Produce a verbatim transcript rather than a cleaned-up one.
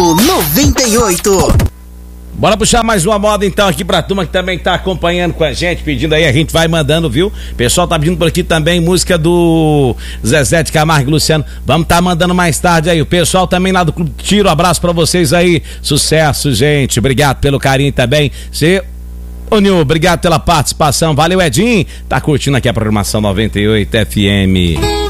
Marco noventa e oito. Bora puxar mais uma moda então aqui pra turma que também tá acompanhando com a gente, pedindo aí, a gente vai mandando, viu? O pessoal tá pedindo por aqui também música do Zezé de Camargo e Luciano. Vamos tá mandando mais tarde aí. O pessoal também lá do Clube Tiro, abraço pra vocês aí. Sucesso, gente. Obrigado pelo carinho também. Você... Ô Nil, obrigado pela participação. Valeu, Edinho. Tá curtindo aqui a programação noventa e oito F M.